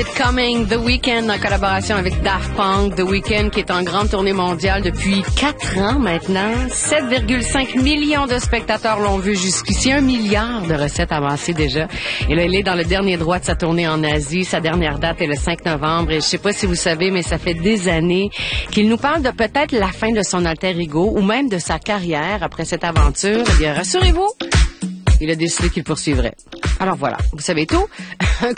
It Coming, The Weeknd en collaboration avec Daft Punk. The Weeknd qui est en grande tournée mondiale depuis 4 ans maintenant. 7,5 millions de spectateurs l'ont vu jusqu'ici. 1 milliard de recettes avancées déjà. Et là, il est dans le dernier droit de sa tournée en Asie. Sa dernière date est le 5 novembre. Et je sais pas si vous savez, mais ça fait des années qu'il nous parle de peut-être la fin de son alter ego ou même de sa carrière après cette aventure. Eh bien, rassurez-vous, il a décidé qu'il poursuivrait. Alors voilà, vous savez tout.